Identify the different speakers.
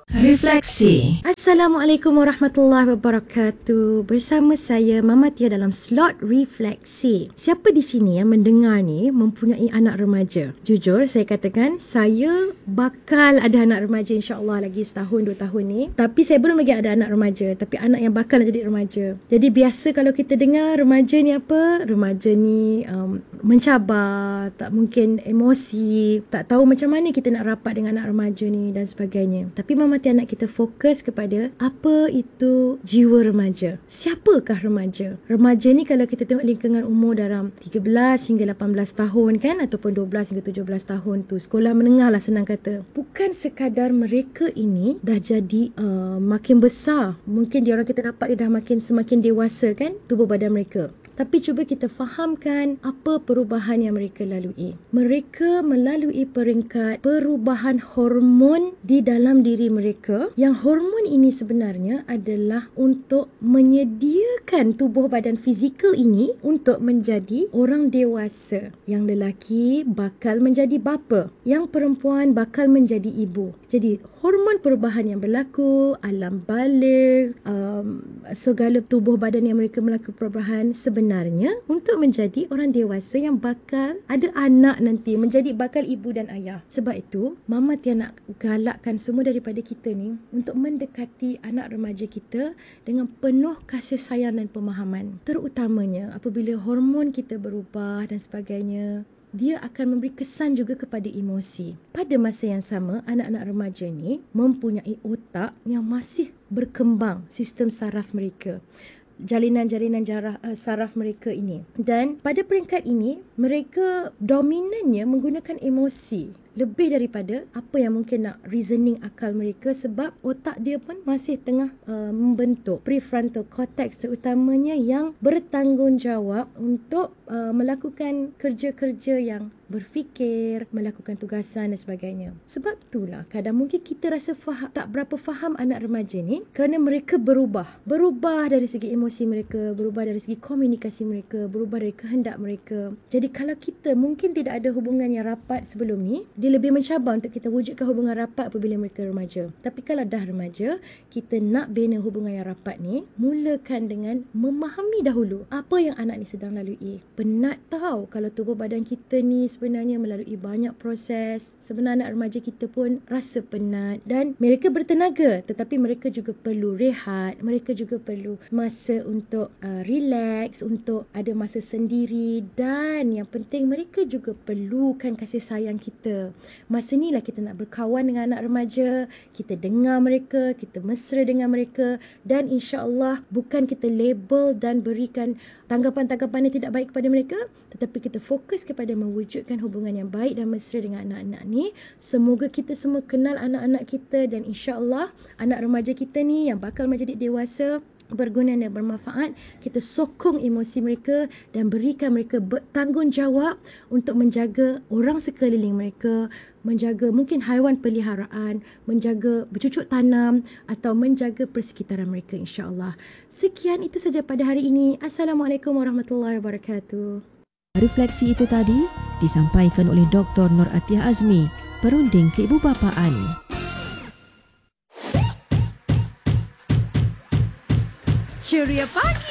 Speaker 1: Refleksi. Assalamualaikum warahmatullahi wabarakatuh. Bersama saya Mama Tia dalam slot Refleksi. Siapa di sini yang mendengar ni mempunyai anak remaja? Jujur saya katakan saya bakal ada anak remaja insya-Allah lagi setahun 2 tahun ni. Tapi saya belum lagi ada anak remaja, tapi anak yang bakal jadi remaja. Jadi biasa kalau kita dengar remaja ni apa? Remaja ni mencabar, tak mungkin emosi, tak tahu macam mana kita nak rapat dengan anak remaja ni dan sebagainya. Tapi Mama Tia nak kita fokus kepada apa itu jiwa remaja. Siapakah remaja? Remaja ni kalau kita tengok lingkungan umur dalam 13 hingga 18 tahun kan, ataupun 12 hingga 17 tahun tu, sekolah menengah lah senang kata. Bukan sekadar mereka ini dah jadi makin besar. Mungkin dia orang kita nampak dia dah semakin dewasa kan, tubuh badan mereka. Tapi cuba kita fahamkan apa perubahan yang mereka lalui. Mereka melalui peringkat perubahan hormon di dalam diri mereka. Yang hormon ini sebenarnya adalah untuk menyediakan tubuh badan fizikal ini untuk menjadi orang dewasa. Yang lelaki bakal menjadi bapa, yang perempuan bakal menjadi ibu. Jadi hormon perubahan yang berlaku, alam balik, segala tubuh badan yang mereka melakukan perubahan sebenarnya untuk menjadi orang dewasa yang bakal ada anak nanti, menjadi bakal ibu dan ayah. Sebab itu Mama Tia nak galakkan semua daripada kita ni untuk mendekati anak remaja kita dengan penuh kasih sayang dan pemahaman. Terutamanya apabila hormon kita berubah dan sebagainya, dia akan memberi kesan juga kepada emosi. Pada masa yang sama, anak-anak remaja ni mempunyai otak yang masih berkembang, sistem saraf mereka, jalinan-jalinan saraf mereka ini. Dan pada peringkat ini, mereka dominannya menggunakan emosi lebih daripada apa yang mungkin nak reasoning akal mereka, sebab otak dia pun masih tengah membentuk prefrontal cortex, terutamanya yang bertanggungjawab untuk melakukan kerja-kerja yang berfikir, melakukan tugasan dan sebagainya. Sebab itulah kadang mungkin kita rasa tak berapa faham anak remaja ni kerana mereka berubah dari segi emosi mereka, berubah dari segi komunikasi mereka, berubah dari kehendak mereka. Jadi kalau kita mungkin tidak ada hubungan yang rapat sebelum ni, dia lebih mencabar untuk kita wujudkan hubungan rapat apabila mereka remaja. Tapi kalau dah remaja, kita nak bina hubungan yang rapat ni, mulakan dengan memahami dahulu apa yang anak ni sedang lalui. Penat tahu kalau tubuh badan kita ni sebenarnya melalui banyak proses. Sebenarnya anak remaja kita pun rasa penat dan mereka bertenaga, tetapi mereka juga perlu rehat, mereka juga perlu masa untuk relax, untuk ada masa sendiri, dan yang penting mereka juga perlukan kasih sayang kita. Masa ni lah kita nak berkawan dengan anak remaja, kita dengar mereka, kita mesra dengan mereka, dan insya-Allah bukan kita label dan berikan tanggapan-tanggapan yang tidak baik kepada mereka, tetapi kita fokus kepada mewujudkan hubungan yang baik dan mesra dengan anak-anak ni. Semoga kita semua kenal anak-anak kita, dan insya-Allah anak remaja kita ni yang bakal menjadi dewasa berguna dan bermanfaat. Kita sokong emosi mereka dan berikan mereka bertanggungjawab untuk menjaga orang sekeliling mereka, menjaga mungkin haiwan peliharaan, menjaga bercucuk tanam atau menjaga persekitaran mereka, insya-Allah. Sekian itu saja pada hari ini. Assalamualaikum warahmatullahi wabarakatuh.
Speaker 2: Refleksi itu tadi disampaikan oleh Dr. Nur Atiyah Azmi, perunding keibubapaan.
Speaker 1: Ceria pagi.